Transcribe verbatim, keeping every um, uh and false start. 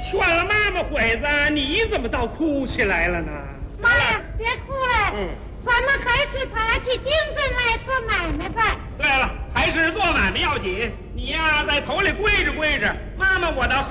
劝了妈妈会子，你怎么倒哭起来了呢？ 妈呀，别哭了。 嗯， 咱们还是爬起精神来做买卖吧。 对了，还是做买卖要紧。你呀，在头里归着归着，妈妈我到。